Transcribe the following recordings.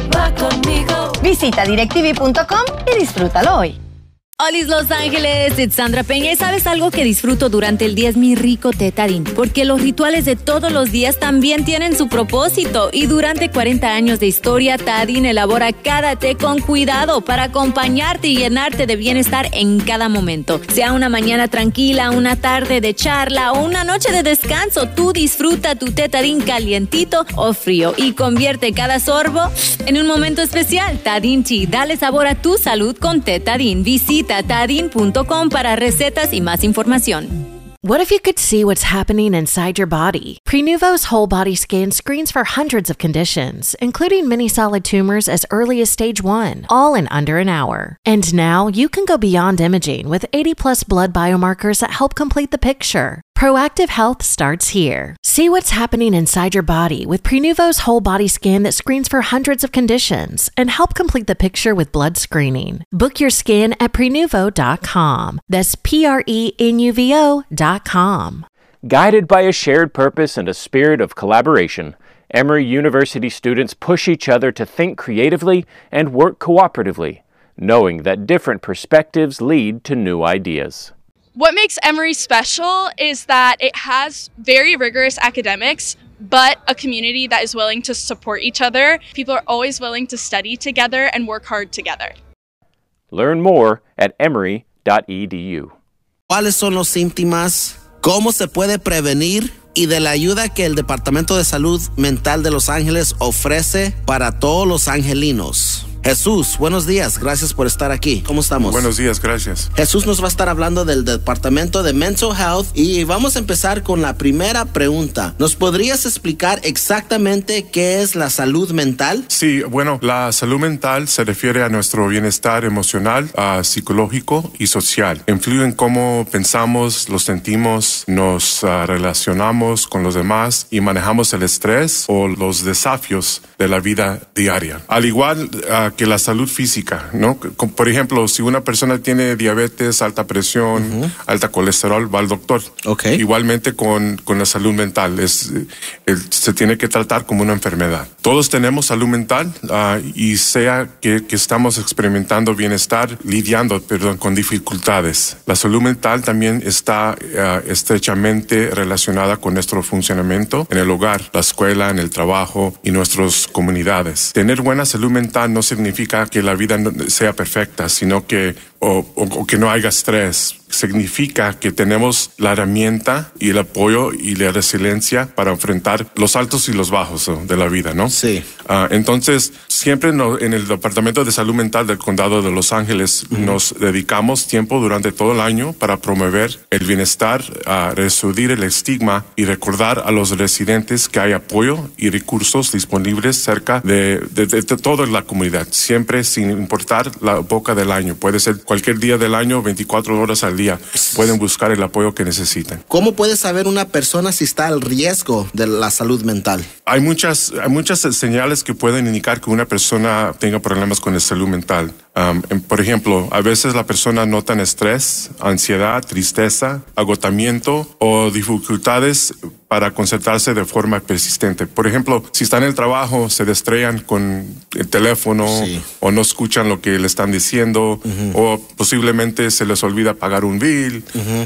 va conmigo. Visita directv.com y disfrútalo hoy. Hola Los Ángeles, it's Sandra Peña y ¿sabes algo que disfruto durante el día? Es mi rico té Tarín, porque los rituales de todos los días también tienen su propósito y durante 40 años de historia, Tarín elabora cada té con cuidado para acompañarte y llenarte de bienestar en cada momento. Sea una mañana tranquila, una tarde de charla o una noche de descanso, tú disfruta tu té Tarín calientito o frío y convierte cada sorbo en un momento especial. Tarín Tea, dale sabor a tu salud con té Tarín. Visita tarin.com para recetas y más información. What if you could see what's happening inside your body? Prenuvo's whole body scan screens for hundreds of conditions, including many solid tumors as early as stage 1, all in under an hour. And now you can go beyond imaging with 80+ blood biomarkers that help complete the picture. Proactive health starts here. See what's happening inside your body with Prenuvo's whole body scan that screens for hundreds of conditions and help complete the picture with blood screening. Book your scan at Prenuvo.com. That's Prenuvo.com. Guided by a shared purpose and a spirit of collaboration, Emory University students push each other to think creatively and work cooperatively, knowing that different perspectives lead to new ideas. What makes Emory special is that it has very rigorous academics, but a community that is willing to support each other. People are always willing to study together and work hard together. Learn more at emory.edu. ¿Cuáles son los síntomas? ¿Cómo se puede prevenir? Y de la ayuda que el Departamento de Salud Mental de Los Ángeles ofrece para todos los angelinos. Jesús, buenos días, gracias por estar aquí. ¿Cómo estamos? Buenos días, gracias. Jesús nos va a estar hablando del Departamento de Mental Health y vamos a empezar con la primera pregunta. ¿Nos podrías explicar exactamente qué es la salud mental? Sí, bueno, la salud mental se refiere a nuestro bienestar emocional, psicológico y social. Influye en cómo pensamos, lo sentimos, nos relacionamos con los demás y manejamos el estrés o los desafíos de la vida diaria. Al igual que la salud física, ¿no? Por ejemplo, si una persona tiene diabetes, alta presión, alta colesterol, va al doctor. Okay. Igualmente con la salud mental, se tiene que tratar como una enfermedad. Todos tenemos salud mental y sea que estamos experimentando bienestar, lidiando con dificultades. La salud mental también está estrechamente relacionada con nuestro funcionamiento en el hogar, la escuela, en el trabajo y nuestras comunidades. Tener buena salud mental no significa que la vida sea perfecta, sino que o que no haya estrés. Significa que tenemos la herramienta y el apoyo y la resiliencia para enfrentar los altos y los bajos de la vida, ¿no? Sí. Entonces, siempre en el Departamento de Salud Mental del Condado de Los Ángeles nos dedicamos tiempo durante todo el año para promover el bienestar, reducir el estigma y recordar a los residentes que hay apoyo y recursos disponibles cerca de toda la comunidad, siempre sin importar la época del año. Puede ser cualquier día del año, 24 horas al día. Pueden buscar el apoyo que necesiten. ¿Cómo puede saber una persona si está al riesgo de la salud mental? Hay muchas señales que pueden indicar que una persona tenga problemas con la salud mental. Por ejemplo, a veces la persona nota estrés, ansiedad, tristeza, agotamiento o dificultades para concentrarse de forma persistente. Por ejemplo, si están en el trabajo, se distraen con el teléfono o no escuchan lo que le están diciendo o posiblemente se les olvida pagar un bill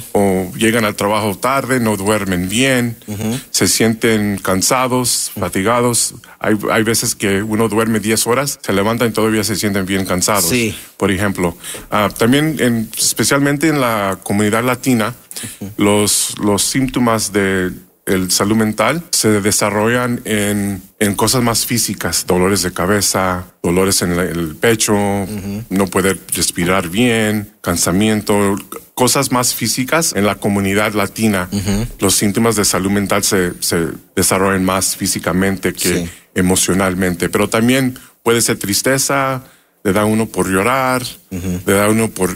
o llegan al trabajo tarde, no duermen bien, se sienten cansados, fatigados. Hay veces que uno duerme 10 horas, se levantan y todavía se sienten bien cansados. Sí. Por ejemplo, también especialmente en la comunidad latina, los síntomas de salud mental se desarrollan en cosas más físicas, dolores de cabeza, dolores en el pecho, no poder respirar bien, cansamiento, cosas más físicas en la comunidad latina. Los síntomas de salud mental se desarrollan más físicamente que emocionalmente, pero también puede ser tristeza, le da uno por llorar, le da uno por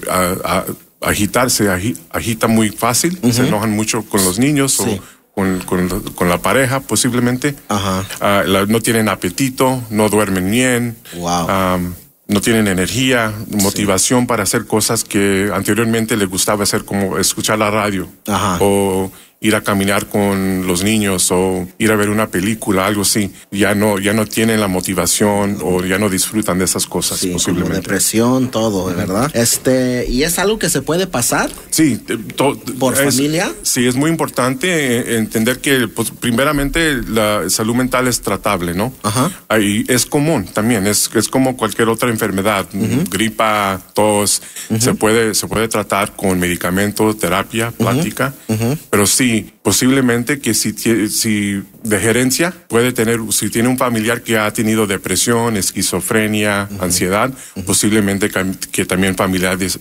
agitarse, agita muy fácil, se enojan mucho con los niños o con la pareja posiblemente. No tienen apetito, no duermen bien, no tienen energía, motivación para hacer cosas que anteriormente les gustaba hacer, como escuchar la radio o ir a caminar con los niños o ir a ver una película, algo así, ya no tienen la motivación o ya no disfrutan de esas cosas, sí, posiblemente. Como depresión, todo, ¿verdad? ¿Y es algo que se puede pasar? Sí. ¿Por familia? Sí, es muy importante entender que, pues, primeramente, la salud mental es tratable, ¿no? Ajá. Y es común también, es como cualquier otra enfermedad, gripa, tos, se puede tratar con medicamento, terapia, plática, pero sí, posiblemente que si de gerencia si tiene un familiar que ha tenido depresión, esquizofrenia, ansiedad, posiblemente que también familiares,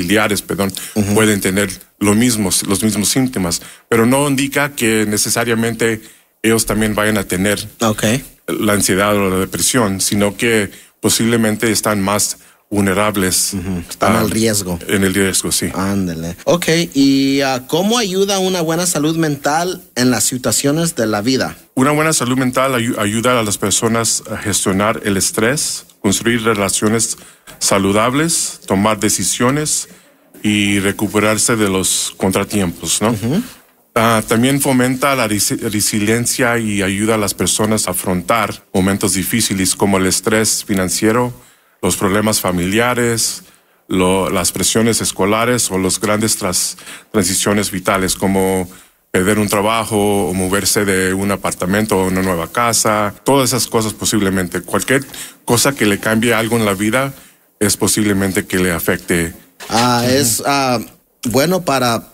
pueden tener los mismos síntomas, pero no indica que necesariamente ellos también vayan a tener la ansiedad o la depresión, sino que posiblemente están más vulnerables. Están al riesgo. En el riesgo, sí. Ándale. Ok, ¿y cómo ayuda una buena salud mental en las situaciones de la vida? Una buena salud mental ayuda a las personas a gestionar el estrés, construir relaciones saludables, tomar decisiones y recuperarse de los contratiempos, ¿no? También fomenta la resiliencia y ayuda a las personas a afrontar momentos difíciles como el estrés financiero, los problemas familiares, las presiones escolares o las grandes transiciones vitales como perder un trabajo o moverse de un apartamento a una nueva casa. Todas esas cosas posiblemente. Cualquier cosa que le cambie algo en la vida es posiblemente que le afecte. Es bueno para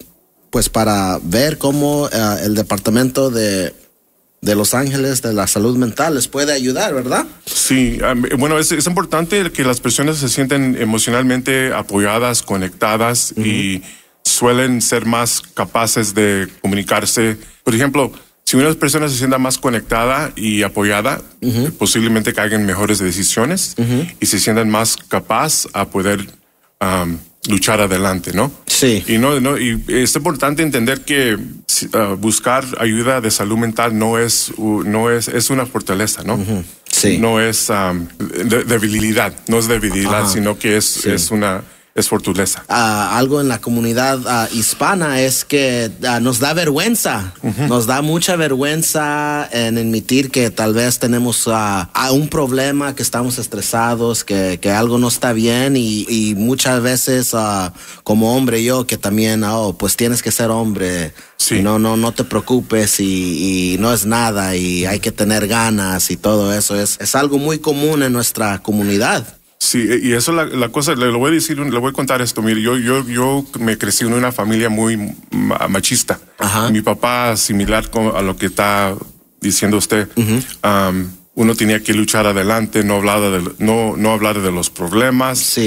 ver cómo el departamento de Los Ángeles de la salud mental les puede ayudar, ¿verdad? Sí, bueno, es importante que las personas se sienten emocionalmente apoyadas, conectadas y suelen ser más capaces de comunicarse. Por ejemplo, si una persona se sienta más conectada y apoyada, posiblemente caigan mejores decisiones y se sientan más capaz a poder luchar adelante, ¿no? Sí. Y es importante entender que buscar ayuda de salud mental es una fortaleza, ¿no? Sí. No es debilidad, sino que es fortaleza. Algo en la comunidad hispana es que nos da vergüenza. Nos da mucha vergüenza en admitir que tal vez tenemos un problema, que estamos estresados, que algo no está bien y muchas veces como hombre yo que también, pues tienes que ser hombre. Sí. No te preocupes y no es nada y hay que tener ganas y todo eso. Es algo muy común en nuestra comunidad. Sí, y eso es la cosa, le voy a contar esto. Mire, yo me crecí en una familia muy machista. Mi papá, similar a lo que está diciendo usted, uno tenía que luchar adelante, no hablar de los problemas,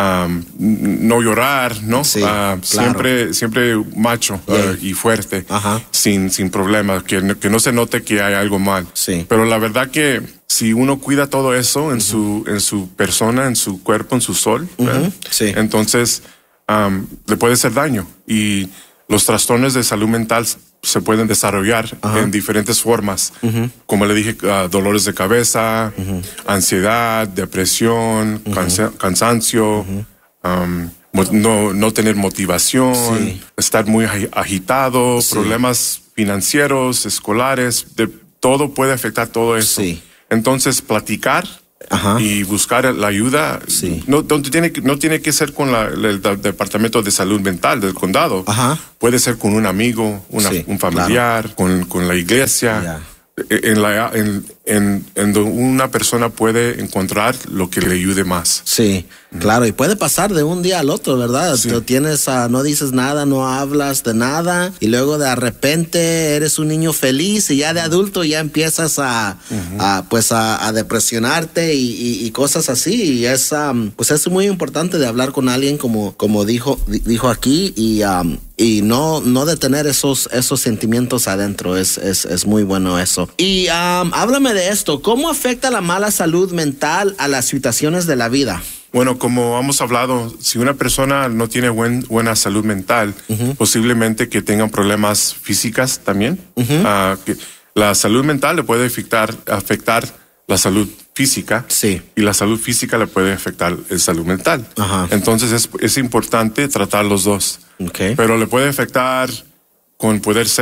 no llorar, ¿no? Sí, siempre macho y fuerte, sin problemas, que no se note que hay algo mal. Sí. Pero la verdad que si uno cuida todo eso en su persona, en su cuerpo, en su sol, sí, entonces le puede hacer daño. Y los trastornos de salud mental se pueden desarrollar en diferentes formas. Como le dije, dolores de cabeza, ansiedad, depresión, cansancio, no tener motivación, estar muy agitado, problemas financieros, escolares, todo puede afectar todo eso. Sí. Entonces, platicar y buscar la ayuda no tiene que ser con el Departamento de Salud Mental del condado. Puede ser con un amigo, un familiar, con la iglesia. En donde una persona puede encontrar lo que le ayude más. Sí, claro, y puede pasar de un día al otro, ¿verdad? Sí. Tú no dices nada, no hablas de nada, y luego de repente eres un niño feliz y ya de adulto ya empiezas a depresionarte y cosas así. Y es muy importante de hablar con alguien como dijo aquí y no detener esos sentimientos adentro. Es muy bueno eso. Y háblame de esto. ¿Cómo afecta la mala salud mental a las situaciones de la vida? Bueno, como hemos hablado, si una persona no tiene buena salud mental, posiblemente que tengan problemas físicas también. Que la salud mental le puede afectar la salud física, y la salud física le puede afectar la salud mental. Entonces es importante tratar los dos. Pero le puede afectar con poder ser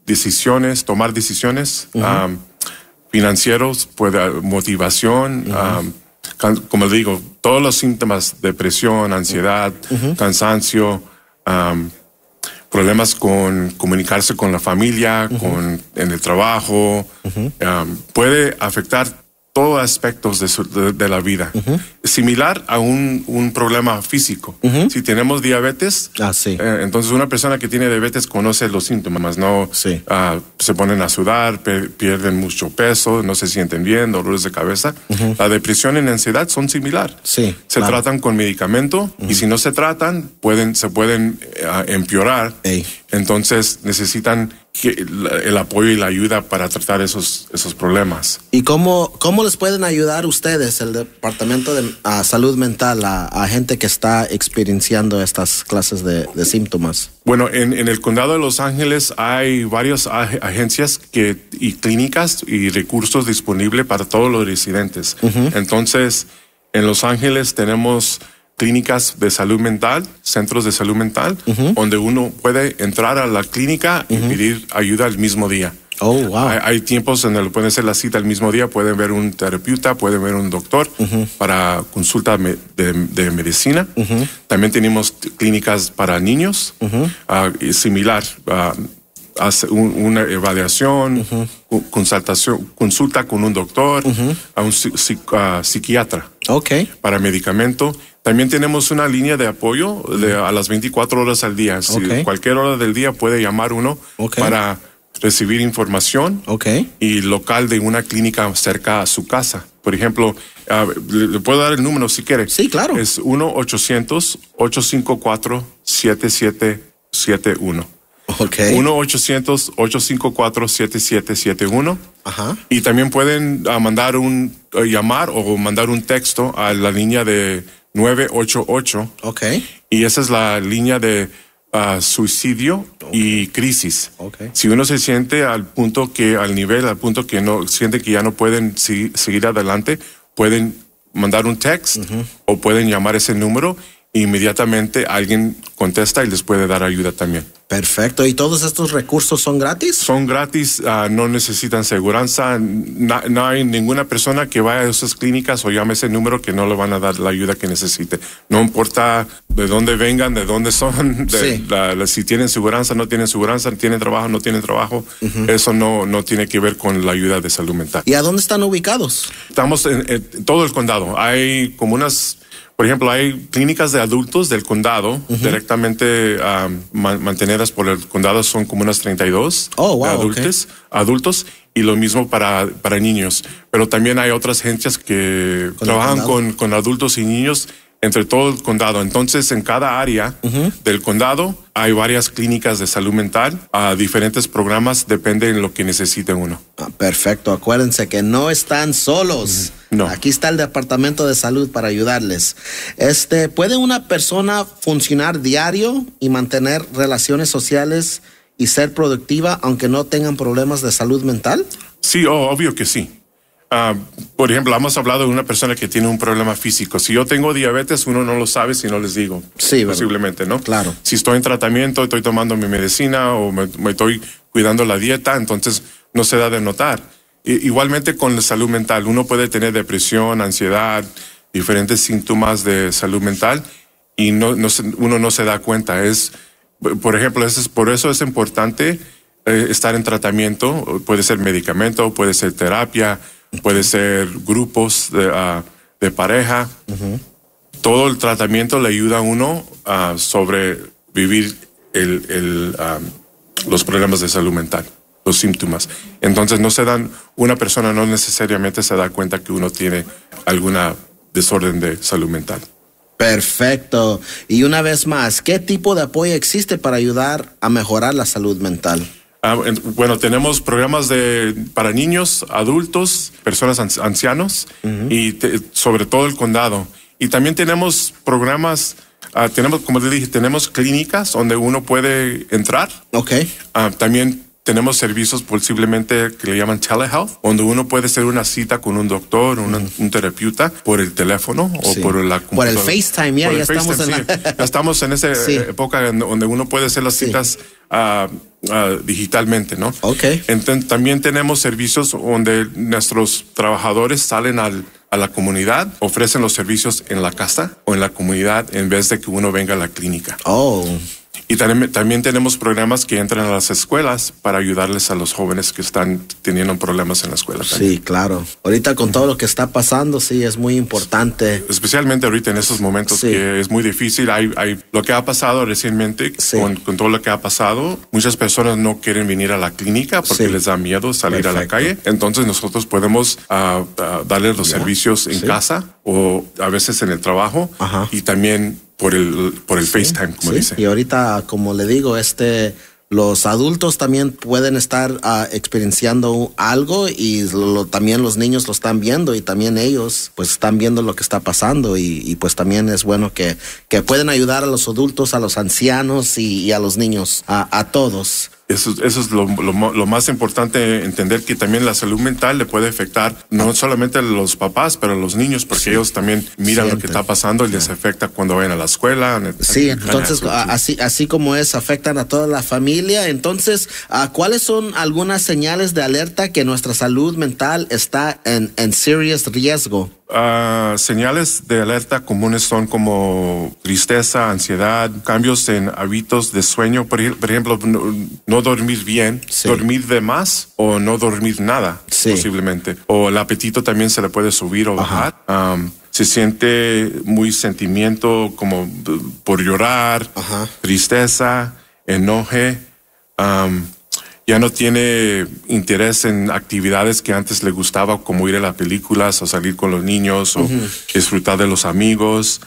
decisiones, tomar decisiones, financieros, motivación, como digo, todos los síntomas, depresión, ansiedad, cansancio, problemas con comunicarse con la familia, en el trabajo, puede afectar todos aspectos de la vida. Similar a un problema físico. Si tenemos diabetes, entonces una persona que tiene diabetes conoce los síntomas, ¿no? Se ponen a sudar, pierden mucho peso, no se sienten bien, dolores de cabeza. La depresión y la ansiedad son similares. Se tratan con medicamento y si no se tratan, se pueden empeorar. Entonces necesitan el apoyo y la ayuda para tratar esos problemas. ¿Y cómo les pueden ayudar ustedes, el Departamento de Salud Mental, a gente que está experienciando estas clases de síntomas? Bueno, en el condado de Los Ángeles hay varias agencias y clínicas y recursos disponibles para todos los residentes. Entonces, en Los Ángeles tenemos clínicas de salud mental, centros de salud mental, donde uno puede entrar a la clínica y pedir ayuda el mismo día. Hay tiempos en donde pueden hacer la cita el mismo día, pueden ver un terapeuta, pueden ver un doctor para consulta de medicina. También tenemos clínicas para niños, similar, hace una evaluación, consulta con un doctor, a un psiquiatra para medicamento. También tenemos una línea de apoyo a las 24 horas al día. Cualquier hora del día puede llamar uno para recibir información y local de una clínica cerca a su casa. Por ejemplo, le puedo dar el número si quiere. Sí, claro. Es 1-800-854-7771. 1-800-854-7771. Y también pueden llamar o mandar un texto a la línea de 988. Y esa es la línea de suicidio y crisis. Si uno se siente al punto que no siente que ya no pueden seguir adelante, pueden mandar un text o pueden llamar ese número. Inmediatamente alguien contesta y les puede dar ayuda también. Perfecto. ¿Y todos estos recursos son gratis? Son gratis, no necesitan seguranza. No hay ninguna persona que vaya a esas clínicas o llame ese número que no le van a dar la ayuda que necesite. No importa de dónde vengan, de dónde son, si tienen seguranza, no tienen seguranza, tienen trabajo, no tienen trabajo. Eso no tiene que ver con la ayuda de salud mental. ¿Y a dónde están ubicados? Estamos en todo el condado. Hay como por ejemplo, hay clínicas de adultos del condado, directamente mantenidas por el condado, son como unas 32 adultos, y lo mismo para niños. Pero también hay otras agencias que trabajan con adultos y niños entre todo el condado. Entonces, en cada área del condado hay varias clínicas de salud mental, diferentes programas, depende de lo que necesite uno. Perfecto. Acuérdense que no están solos. No. Aquí está el Departamento de Salud para ayudarles. ¿Puede una persona funcionar diario y mantener relaciones sociales y ser productiva aunque no tengan problemas de salud mental? Sí, obvio que sí. Por ejemplo, hemos hablado de una persona que tiene un problema físico. Si yo tengo diabetes, uno no lo sabe si no les digo. Sí, posiblemente, ¿no? Claro. Si estoy en tratamiento, estoy tomando mi medicina o me estoy cuidando la dieta, entonces no se da de notar. Igualmente con la salud mental, uno puede tener depresión, ansiedad, diferentes síntomas de salud mental y uno no se da cuenta. Por ejemplo, por eso es importante estar en tratamiento. Puede ser medicamento, puede ser terapia, puede ser grupos de pareja. Todo el tratamiento le ayuda a uno a sobrevivir los problemas de salud mental, los síntomas. Entonces una persona no necesariamente se da cuenta que uno tiene alguna desorden de salud mental. Perfecto. Y una vez más, ¿qué tipo de apoyo existe para ayudar a mejorar la salud mental? Bueno, tenemos programas para niños, adultos, personas ancianos y sobre todo el condado. Y también tenemos programas, como te dije, tenemos clínicas donde uno puede entrar. Ok. También tenemos servicios posiblemente que le llaman telehealth, donde uno puede hacer una cita con un doctor, un terapeuta por el teléfono o por la computadora. Por el FaceTime, ya estamos ya estamos en esa época donde uno puede hacer las citas digitalmente, ¿no? Okay. Entonces, también tenemos servicios donde nuestros trabajadores salen a la comunidad, ofrecen los servicios en la casa o en la comunidad en vez de que uno venga a la clínica. Oh. Y también tenemos programas que entran a las escuelas para ayudarles a los jóvenes que están teniendo problemas en la escuela. También. Sí, claro. Ahorita con todo lo que está pasando, sí, es muy importante. Especialmente ahorita en estos momentos que es muy difícil. Hay lo que ha pasado recientemente con todo lo que ha pasado. Muchas personas no quieren venir a la clínica porque les da miedo salir a la calle. Entonces nosotros podemos darles los servicios en casa o a veces en el trabajo. Ajá. Y también por el FaceTime, como dice. Y ahorita, como le digo, los adultos también pueden estar experienciando algo y también los niños lo están viendo y también ellos pues están viendo lo que está pasando y pues también es bueno que pueden ayudar a los adultos, a los ancianos y a los niños, a todos. Eso es lo más importante, entender que también la salud mental le puede afectar no solamente a los papás, pero a los niños, porque ellos también miran lo que está pasando y les afecta cuando vayan a la escuela. Sí, entonces así como afectan a toda la familia. Entonces, ¿cuáles son algunas señales de alerta que nuestra salud mental está en serious riesgo? Señales de alerta comunes son como tristeza, ansiedad, cambios en hábitos de sueño, por ejemplo, no dormir bien, dormir de más o no dormir nada, posiblemente. O el apetito también se le puede subir o bajar. Se siente muy sentimiento como por llorar, tristeza, enoje. Ya no tiene interés en actividades que antes le gustaba, como ir a las películas o salir con los niños o disfrutar de los amigos.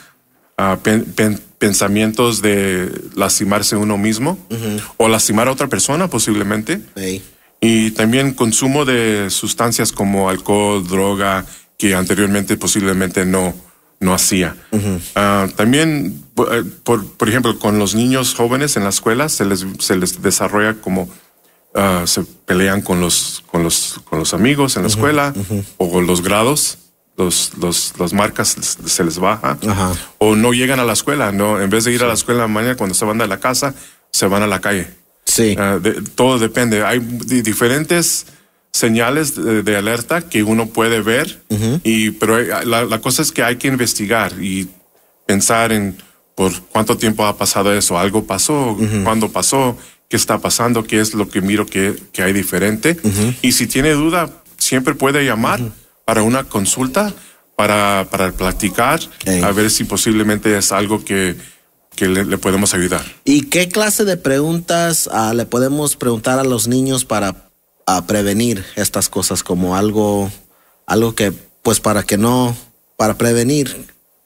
Pensamientos de lastimarse uno mismo o lastimar a otra persona posiblemente. Y también consumo de sustancias como alcohol, droga, que anteriormente posiblemente no hacía. También, por ejemplo, con los niños jóvenes en la escuela se les desarrolla como se pelean con los amigos en la escuela o con los grados, las marcas se les baja o no llegan a la escuela, no, en vez de ir a la escuela mañana cuando se van de la casa, se van a la calle. Sí. Todo depende. Hay diferentes señales de alerta que uno puede ver, pero la cosa es que hay que investigar y pensar en por cuánto tiempo ha pasado eso, algo pasó, cuándo pasó, qué está pasando, qué es lo que miro que hay diferente. Y si tiene duda, siempre puede llamar para una consulta, para platicar, a ver si posiblemente es algo que le podemos ayudar. ¿Y qué clase de preguntas le podemos preguntar a los niños para prevenir estas cosas, como algo que, pues para prevenir?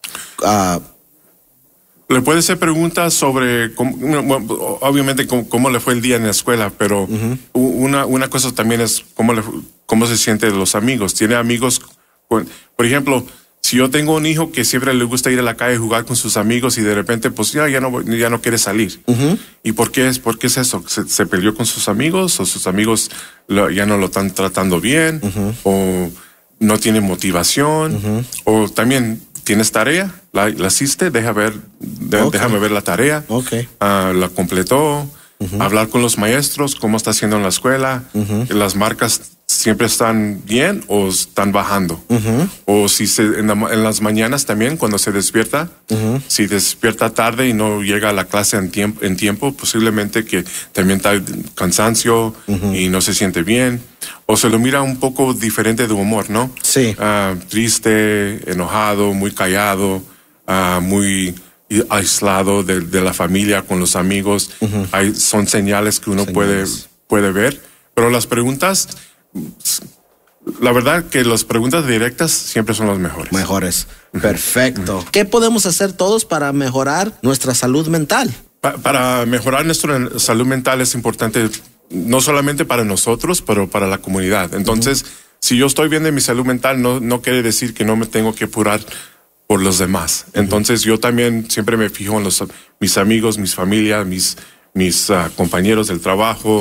Le puede hacer preguntas sobre, obviamente, cómo le fue el día en la escuela, pero una cosa también es cómo se siente los amigos. ¿Tiene amigos? Por ejemplo, si yo tengo un hijo que siempre le gusta ir a la calle a jugar con sus amigos y de repente, pues ya no quiere salir. ¿Y por qué es eso? ¿Se peleó con sus amigos o sus amigos ya no lo están tratando bien? ¿O no tiene motivación? ¿O también tienes tarea? ¿La hiciste? Déjame ver la tarea. ¿La completó? Hablar con los maestros, cómo está haciendo en la escuela. Las marcas siempre están bien o están bajando. O si en las mañanas también, cuando se despierta, si despierta tarde y no llega a la clase en tiempo, posiblemente que también está cansancio y no se siente bien. O se lo mira un poco diferente de humor, ¿no? Sí. Triste, enojado, muy callado, muy aislado de la familia, con los amigos. Son señales que uno puede ver. Pero las preguntas, la verdad que las preguntas directas siempre son las mejores. Perfecto. ¿Qué podemos hacer todos para mejorar nuestra salud mental? Para mejorar nuestra salud mental es importante no solamente para nosotros, pero para la comunidad. Entonces, si yo estoy bien de mi salud mental, no quiere decir que no me tengo que apurar por los demás. Entonces, yo también siempre me fijo en mis amigos, mis familias, mis compañeros del trabajo,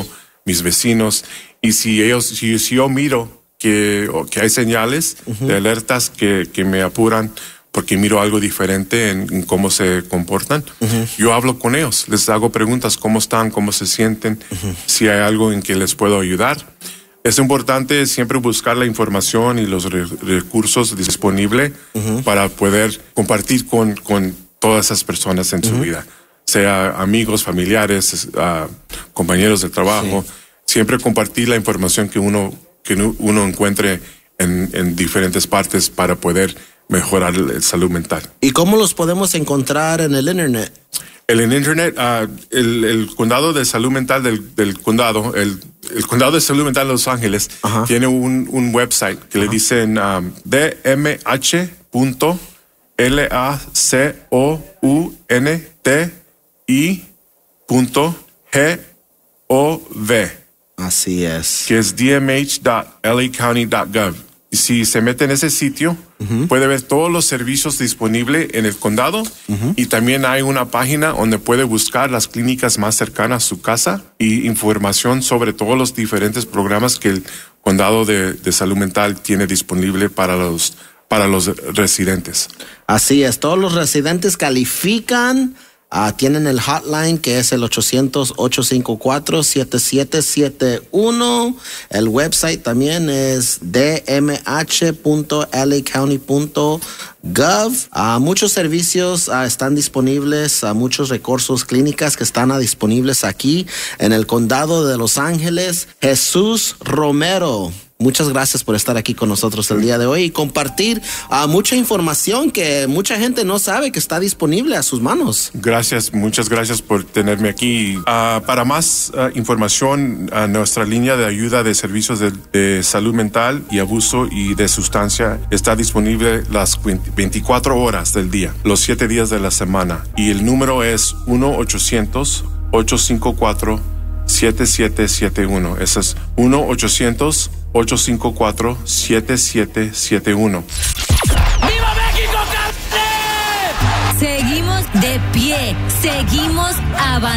mis vecinos. Y si yo miro que hay señales de alertas que me apuran porque miro algo diferente en cómo se comportan, yo hablo con ellos, les hago preguntas, cómo están, cómo se sienten, si hay algo en que les puedo ayudar. Es importante siempre buscar la información y los recursos disponibles para poder compartir con todas esas personas en su vida, sea amigos, familiares, compañeros de trabajo. Sí. Siempre compartir la información que uno encuentre en diferentes partes para poder mejorar la salud mental. ¿Y cómo los podemos encontrar en el internet? En el internet, el condado de salud mental del condado, el condado de salud mental de Los Ángeles, tiene un website que le dicen dmh.lacounty.gov. Así es. Que es dmh.lacounty.gov. Y si se mete en ese sitio, puede ver todos los servicios disponibles en el condado, y también hay una página donde puede buscar las clínicas más cercanas a su casa y información sobre todos los diferentes programas que el condado de salud mental tiene disponible para los residentes. Así es, todos los residentes califican. Tienen el hotline que es el 800-854-7771. El website también es dmh.lacounty.gov. Muchos servicios están disponibles, muchos recursos clínicas que están disponibles aquí en el condado de Los Ángeles. Jesús Romero, muchas gracias por estar aquí con nosotros el día de hoy y compartir mucha información que mucha gente no sabe que está disponible a sus manos. Gracias, muchas gracias por tenerme aquí. Para más información, nuestra línea de ayuda de servicios de salud mental y abuso y de sustancia está disponible las 24 horas del día, los 7 días de la semana. Y el número es 1-800-854-7771. Ese es 1-800-854-7771. ¡Viva México, Seguimos de pie, seguimos avanzando.